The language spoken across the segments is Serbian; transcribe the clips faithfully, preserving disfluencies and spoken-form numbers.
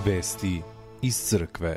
Vesti iz crkve.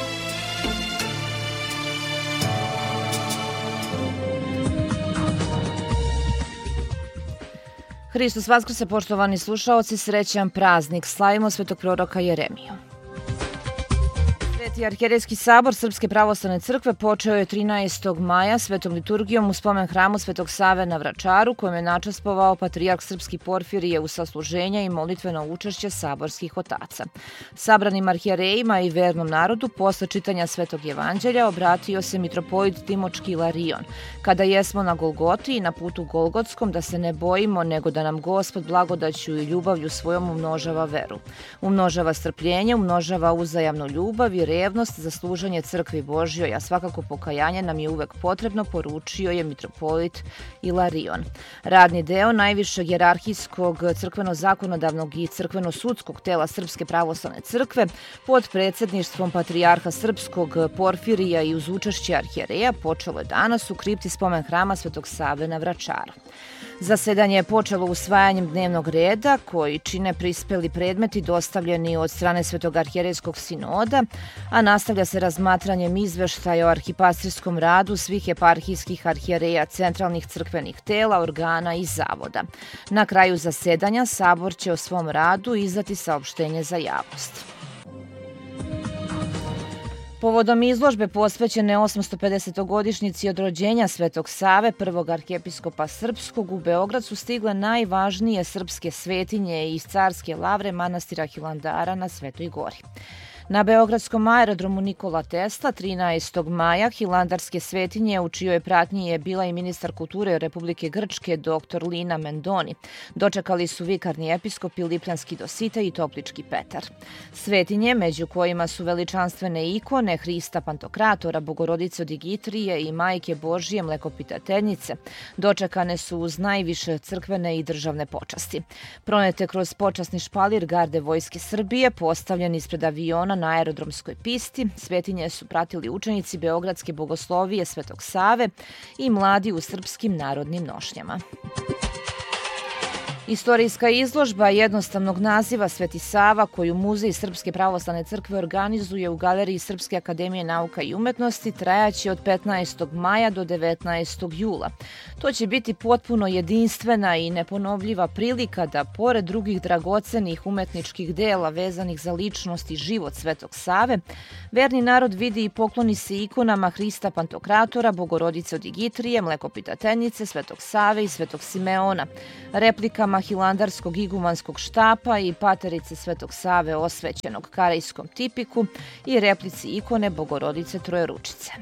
Hristos vaskrse, poštovani slušaoci, srećan praznik. Slavimo svetog proroka Jeremiju. Sveti arhijerejski sabor Srpske pravoslavne crkve počeo je trinaestog maja svetom liturgijom u spomen hramu Svetog Save na Vračaru, kojem je načastvovao patrijarh Srpski Porfirije u sasluženja i molitveno učešće saborskih otaca. Sabranim arhijerejima i vernom narodu posle čitanja Svetog evanđelja obratio se mitropolit Timočki Ilarion. Kada jesmo na Golgoti i na putu Golgotskom, da se ne bojimo, nego da nam Gospod blagodaću i ljubavlju svojom umnožava veru. Umnožava strpljenje, umnožava uzajamnu ljubav i revnost za služenje crkvi Božjoj, a svakako pokajanje nam je uvek potrebno, poručio je mitropolit Ilarion. Radni deo najvišeg jerarhijskog crkveno-zakonodavnog i crkveno-sudskog tela Srpske pravoslavne crkve pod predsjedništvom patrijarha Srpskog Porfirija i uz učešće arhijereja počelo je danas u kripti spomen hrama Svetog Save na Vračaru. Zasedanje je počelo usvajanjem dnevnog reda koji čine prispeli predmeti dostavljeni od strane Svetog arhijerejskog sinoda, a nastavlja se razmatranjem izveštaja o arhipastirskom radu svih eparhijskih arhijereja, centralnih crkvenih tela, organa i zavoda. Na kraju zasedanja sabor će o svom radu izdati saopštenje za javnost. Povodom izložbe posvećene osamstopedesetogodišnjici od rođenja Svetog Save, prvog arhijepiskopa srpskog, u Beograd su stigle najvažnije srpske svetinje iz carske lavre manastira Hilandara na Svetoj Gori. Na beogradskom aerodromu Nikola Tesla trinaestog maja hilandarske svetinje, u čijoj pratnji je bila i ministar kulture Republike Grčke doktor Lina Mendoni, dočekali su vikarni episkopi Lipljanski Dositej i Toplički Petar. Svetinje, među kojima su veličanstvene ikone Hrista Pantokratora, Bogorodice od Digitrije i Majke Božije Mlekopitateljice, dočekane su uz najviše crkvene i državne počasti. Pronete kroz počasni špalir garde Vojske Srbije, postavljen ispred aviona na aerodromskoj pisti, svetinje su pratili učenici Beogradske bogoslovije Svetog Save i mladi u srpskim narodnim nošnjama. Istorijska izložba jednostavnog naziva Sveti Sava, koju Muzej Srpske pravoslavne crkve organizuje u Galeriji Srpske akademije nauka i umetnosti, trajaće od petnaestog maja do devetnaestog jula. To će biti potpuno jedinstvena i neponovljiva prilika da, pored drugih dragocenih umetničkih dela vezanih za ličnost i život Svetog Save, verni narod vidi i pokloni se ikonama Hrista Pantokratora, Bogorodice od Digitrije, Mlekopitateljice, Svetog Save i Svetog Simeona, replikama hilandarskog igumanskog štapa i paterice Svetog Save osvećenog karejskom tipiku i replici ikone Bogorodice Trojeručice.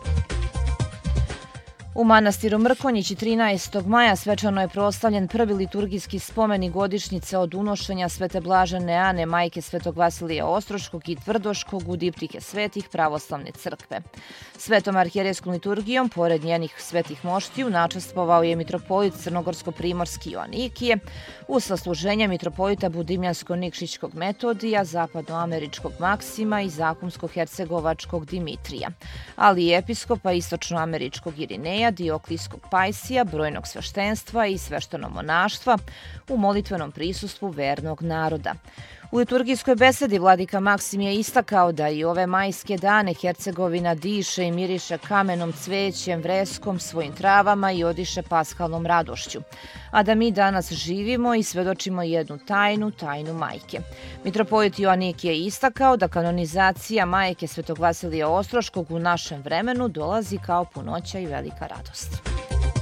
U manastiru Mrkonjići trinaestog maja svečano je proslavljen prvi liturgijski spomenik godišnjice od unošenja Svete Blažene Ane, majke Svetog Vasilija Ostroškog i Tvrdoškog u diptike svetih pravoslavne crkve. Svetom arhijerejskom liturgijom, pored njenih svetih moštiju, načastvovao je mitropolit Crnogorsko-primorski Joanikije, uz sasluženja mitropolita Budimljansko-Nikšićkog Metodija, zapadnoameričkog Maksima i zakumsko-hercegovačkog Dimitrija, ali i episkopa istočnoameričkog Irineja, Dioklijskog Pajsija, brojnog sveštenstva i sveštenomonaštva u molitvenom prisustvu vernog naroda. U liturgijskoj besedi vladika Maksim je istakao da i ove majske dane Hercegovina diše i miriše kamenom, cvećem, vreskom, svojim travama i odiše paskalnom radošću, a da mi danas živimo i svedočimo jednu tajnu, tajnu majke. Mitropolit Joanik je istakao da kanonizacija majke Svetog Vasilija Ostroškog u našem vremenu dolazi kao punoća i velika radost.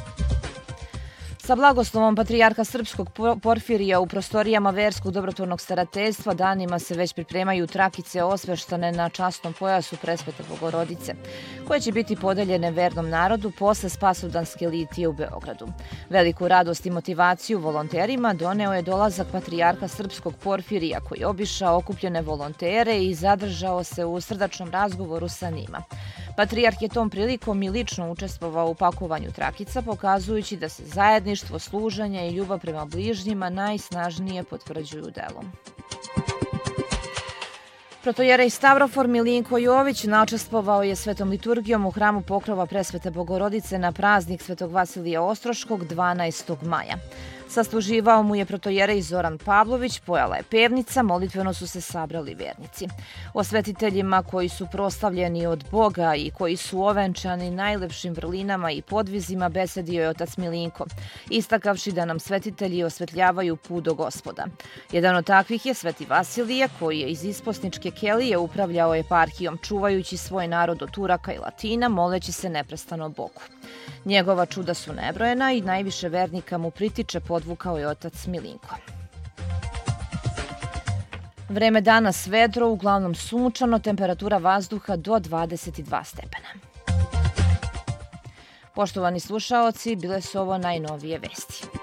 Sa blagoslovom patrijarha Srpskog Porfirija u prostorijama verskog dobrotvornog starateljstva danima se već pripremaju trakice osveštane na časnom pojasu Presvete Bogorodice, koje će biti podeljene vernom narodu posle Spasovdanske litije u Beogradu. Veliku radost i motivaciju volonterima doneo je dolazak patrijarha Srpskog Porfirija, koji je obišao okupljene volontere i zadržao se u srdačnom razgovoru sa njima. Patrijarh je tom prilikom i lično učestvovao u pakovanju trakica, pokazujući da se zajedništvo, služenje i ljubav prema bližnjima najsnažnije potvrđuju delom. Protojerej Stavrofor Milinko Jović načestvovao je svetom liturgijom u hramu Pokrova Presvete Bogorodice na praznik Svetog Vasilija Ostroškog dvanaestog maja. Sasluživao mu je protojerej Zoran Pavlović, pojala je pevnica, molitveno su se sabrali vernici. O svetiteljima koji su proslavljeni od Boga i koji su ovenčani najlepšim vrlinama i podvizima besedio je otac Milinko, istakavši da nam svetitelji osvetljavaju put do Gospoda. Jedan od takvih je Sveti Vasilije, koji je iz isposničke kelije upravljao eparhijom, čuvajući svoj narod od Turaka i Latina, moleći se neprestano Bogu. Njegova čuda su nebrojena i najviše vernika mu pritiče, podvukao je otac Milinko. Vreme danas vedro, uglavnom sunčano, temperatura vazduha do dvadeset dva stepena. Poštovani slušaoci, bile su ovo najnovije vesti.